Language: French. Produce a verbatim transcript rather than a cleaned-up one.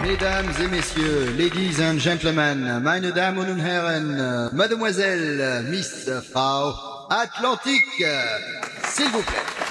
Mesdames et messieurs, ladies and gentlemen, meine Damen und Herren, Mademoiselle, Miss Frau Atlantique, s'il vous plaît.